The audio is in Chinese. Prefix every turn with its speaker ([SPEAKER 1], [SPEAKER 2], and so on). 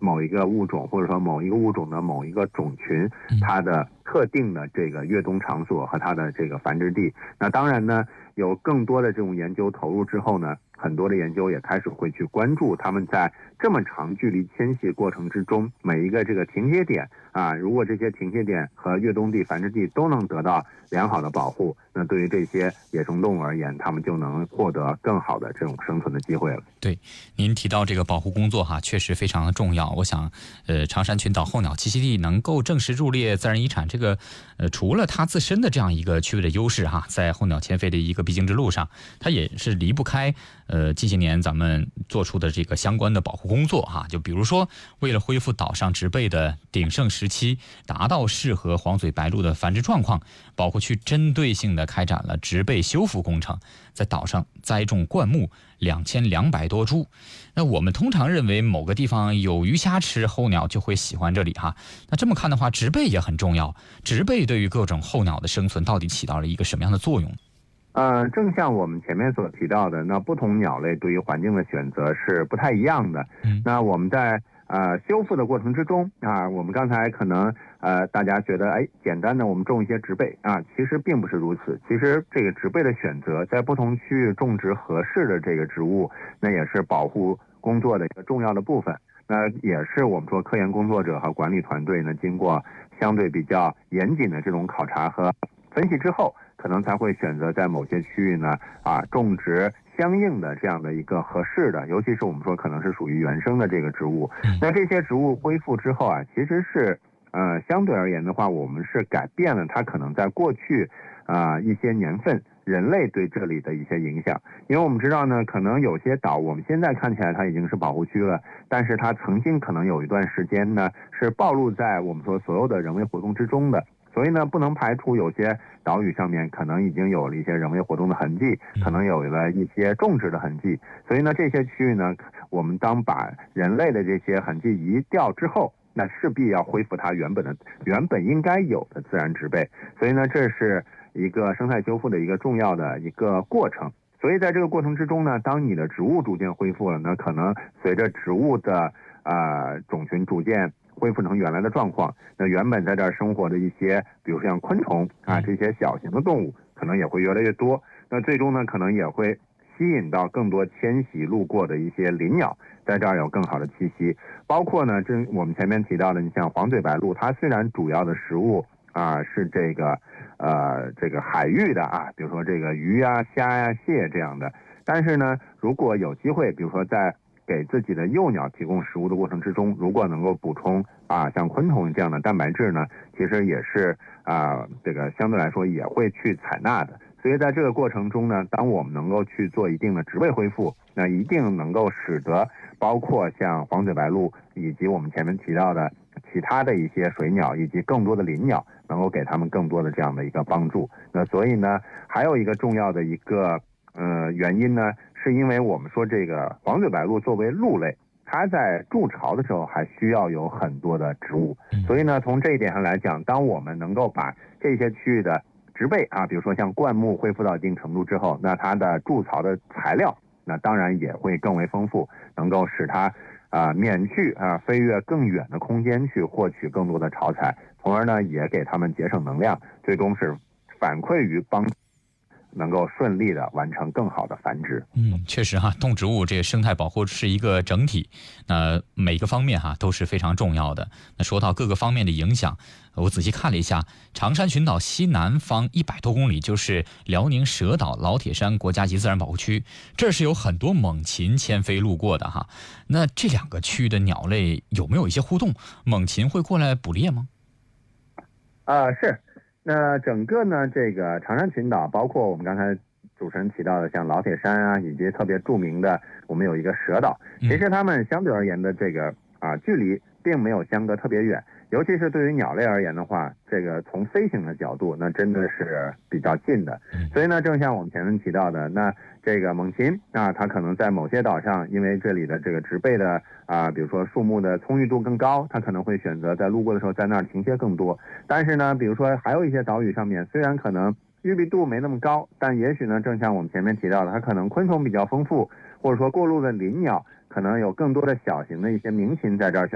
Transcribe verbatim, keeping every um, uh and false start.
[SPEAKER 1] 某一个物种，或者说某一个物种的某一个种群，它的特定的这个越冬场所和它的这个繁殖地。那当然呢，有更多的这种研究投入之后呢，很多的研究也开始会去关注他们在这么长距离迁徙过程之中，每一个这个停歇点啊，如果这些停歇点和越冬地、繁殖地都能得到良好的保护，那对于这些野生动物而言，它们就能获得更好的这种生存的机会了。
[SPEAKER 2] 对，您提到这个保护工作哈，确实非常的重要。我想，呃，长山群岛候鸟栖息地能够正式入列自然遗产，这个呃，除了它自身的这样一个区位的优势哈，在候鸟迁飞的一个必经之路上，它也是离不开呃近些年咱们做出的这个相关的保护工作哈。就比如说，为了恢复岛上植被的鼎盛时期，达到适合黄嘴白鹭的繁殖状况，保护区针对性的开展了植被修复工程，在岛上栽种灌木两千两百多株。那我们通常认为某个地方有鱼虾吃，候鸟就会喜欢这里哈。那这么看的话，植被也很重要。植被对于各种候鸟的生存到底起到了一个什么样的作用？
[SPEAKER 1] 呃，正像我们前面所提到的，那不同鸟类对于环境的选择是不太一样的。
[SPEAKER 2] 嗯，
[SPEAKER 1] 那我们在呃修复的过程之中啊，我们刚才可能呃大家觉得哎简单的我们种一些植被啊，其实并不是如此。其实这个植被的选择，在不同区域种植合适的这个植物，那也是保护工作的一个重要的部分。那也是我们说科研工作者和管理团队呢，经过相对比较严谨的这种考察和分析之后，可能才会选择在某些区域呢啊种植相应的这样的一个合适的，尤其是我们说可能是属于原生的这个植物。那这些植物恢复之后啊，其实是呃相对而言的话，我们是改变了它可能在过去啊、呃、一些年份人类对这里的一些影响。因为我们知道呢，可能有些岛我们现在看起来它已经是保护区了，但是它曾经可能有一段时间呢是暴露在我们说所有的人为活动之中的。所以呢，不能排除有些岛屿上面可能已经有了一些人为活动的痕迹，可能有了一些种植的痕迹。所以呢，这些区域呢，我们当把人类的这些痕迹移掉之后，那势必要恢复它原本的原本应该有的自然植被。所以呢，这是一个生态修复的一个重要的一个过程。所以在这个过程之中呢，当你的植物逐渐恢复了，那可能随着植物的呃种群逐渐恢复成原来的状况，那原本在这儿生活的一些，比如说像昆虫啊这些小型的动物，可能也会越来越多。那最终呢，可能也会吸引到更多迁徙路过的一些林鸟，在这儿有更好的栖息。包括呢，这我们前面提到的，你像黄嘴白鹭，它虽然主要的食物啊是这个呃这个海域的啊，比如说这个鱼啊、虾呀、蟹这样的，但是呢，如果有机会，比如说在给自己的幼鸟提供食物的过程之中，如果能够补充啊像昆虫这样的蛋白质呢，其实也是啊这个相对来说也会去采纳的。所以在这个过程中呢，当我们能够去做一定的植被恢复，那一定能够使得包括像黄嘴白鹭以及我们前面提到的其他的一些水鸟以及更多的林鸟，能够给他们更多的这样的一个帮助。那所以呢，还有一个重要的一个呃原因呢，是因为我们说这个黄嘴白鹭作为鹿类，它在筑巢的时候还需要有很多的植物，所以呢，从这一点上来讲，当我们能够把这些区域的植被啊，比如说像灌木恢复到一定程度之后，那它的筑巢的材料，那当然也会更为丰富，能够使它啊、呃、免去啊飞越更远的空间去获取更多的巢材，从而呢也给他们节省能量，最终是反馈于帮助能够顺利的完成更好的繁殖。
[SPEAKER 2] 嗯，确实哈，动植物这个生态保护是一个整体，那每个方面哈都是非常重要的。那说到各个方面的影响，我仔细看了一下，长山群岛西南方一百多公里就是辽宁蛇岛老铁山国家级自然保护区，这是有很多猛禽迁飞路过的哈。那这两个区域的鸟类有没有一些互动？猛禽会过来捕猎吗？
[SPEAKER 1] 啊、呃，是。那整个呢，这个长山群岛，包括我们刚才主持人提到的像老铁山啊，以及特别著名的我们有一个蛇岛，其实它们相对而言的这个啊距离并没有相隔特别远，尤其是对于鸟类而言的话，这个从飞行的角度，那真的是比较近的。所以呢，正像我们前面提到的，那这个猛禽啊，它可能在某些岛上，因为这里的这个植被的啊，比如说树木的葱郁度更高，它可能会选择在路过的时候在那儿停歇更多。但是呢，比如说还有一些岛屿上面，虽然可能郁闭度没那么高，但也许呢，正像我们前面提到的，它可能昆虫比较丰富，或者说过路的林鸟可能有更多的小型的一些鸣禽在这儿